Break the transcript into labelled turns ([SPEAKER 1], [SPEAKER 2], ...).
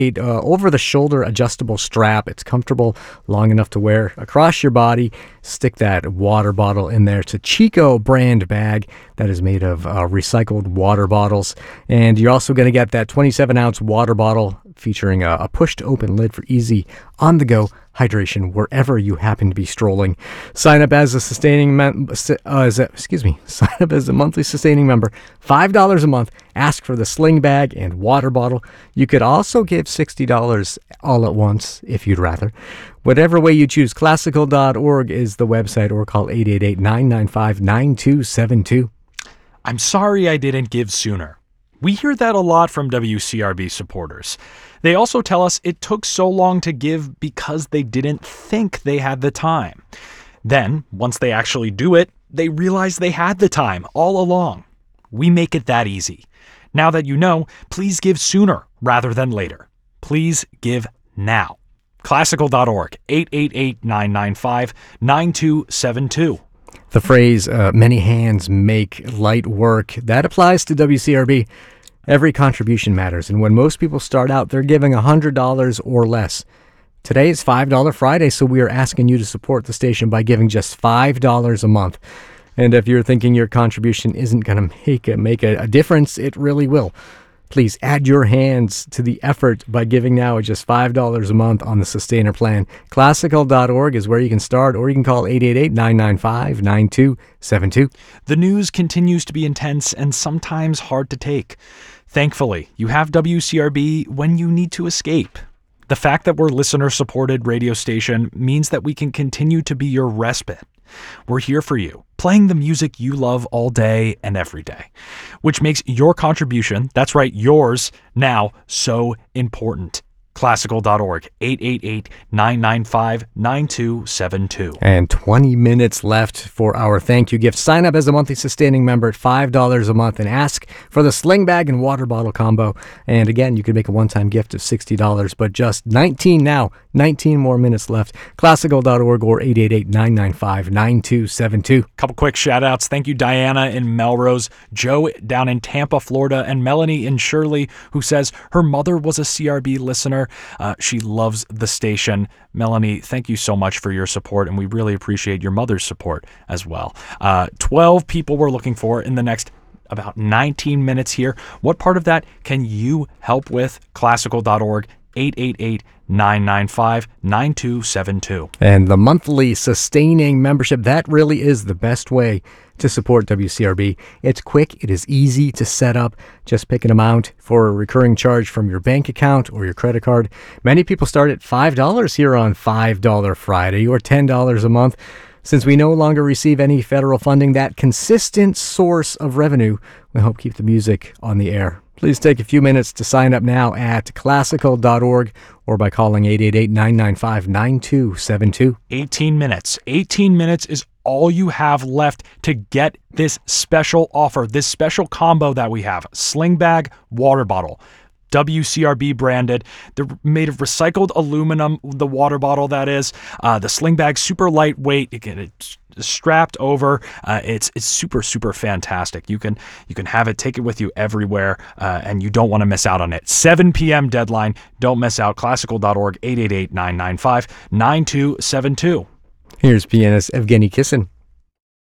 [SPEAKER 1] over-the-shoulder adjustable strap. It's comfortable, long enough to wear across your body. Stick that water bottle in there. It's a Chico brand bag that is made of recycled water bottles. And you're also going to get that 27-ounce water bottle featuring a push-to-open lid for easy on-the-go hydration wherever you happen to be strolling. Sign up as a monthly sustaining member, $5 a month. Ask for the sling bag and water bottle. You could also give $60 all at once if you'd rather. Whatever way you choose, classical.org is the website, or call 888-995-9272.
[SPEAKER 2] I'm sorry I didn't give sooner. We hear that a lot from WCRB supporters. They also tell us it took so long to give because they didn't think they had the time. Then, once they actually do it, they realize they had the time all along. We make it that easy. Now that you know, please give sooner rather than later. Please give now. Classical.org, 888-995-9272.
[SPEAKER 1] The phrase, many hands make light work, that applies to WCRB. Every contribution matters, and when most people start out, they're giving $100 or less. Today is $5 Friday, so we are asking you to support the station by giving just $5 a month. And if you're thinking your contribution isn't going to make a difference, it really will. Please add your hands to the effort by giving now at just $5 a month on the Sustainer plan. Classical.org is where you can start, or you can call 888-995-9272.
[SPEAKER 2] The news continues to be intense and sometimes hard to take. Thankfully, you have WCRB when you need to escape. The fact that we're listener-supported radio station means that we can continue to be your respite. We're here for you, playing the music you love all day and every day, which makes your contribution, that's right, yours, now so important. Classical.org, 888-995-9272.
[SPEAKER 1] And 20 minutes left for our thank you gift. Sign up as a monthly sustaining member at $5 a month and ask for the sling bag and water bottle combo. And again, you can make a one-time gift of $60, but just 19 now. 19 more minutes left. Classical.org or 888-995-9272.
[SPEAKER 2] Couple quick shout outs. Thank you, Diana in Melrose, Joe down in Tampa, Florida, and Melanie in Shirley, who says her mother was a CRB listener. She loves the station. Melanie, thank you so much for your support, and we really appreciate your mother's support as well. 12 people we're looking for in the next about 19 minutes here. What part of that can you help with? Classical.org, 888-995-9272.
[SPEAKER 1] And the monthly sustaining membership, that really is the best way to support WCRB. It's quick, it is easy to set up. Just pick an amount for a recurring charge from your bank account or your credit card. Many people start at $5 here on $5 Friday or $10 a month. Since we no longer receive any federal funding, that consistent source of revenue will help keep the music on the air. Please take a few minutes to sign up now at classical.org or by calling 888-995-9272.
[SPEAKER 2] 18 minutes. 18 minutes is all you have left to get this special offer, this special combo that we have. Sling bag, water bottle. WCRB branded. They're made of recycled aluminum, the water bottle that is. The sling bag, super lightweight. It's strapped over. It's super, super fantastic. You can have it, take it with you everywhere, and you don't want to miss out on it. 7 p.m. deadline. Don't miss out. Classical.org, 888-995-9272.
[SPEAKER 1] Here's pianist Evgeny Kissin.